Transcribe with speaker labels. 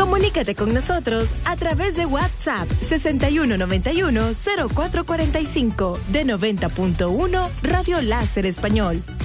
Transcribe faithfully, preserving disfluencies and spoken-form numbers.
Speaker 1: Comunícate con nosotros a través de WhatsApp sesenta y uno noventa y uno cero cuatro cuarenta y cinco de noventa punto uno Radio Láser Español.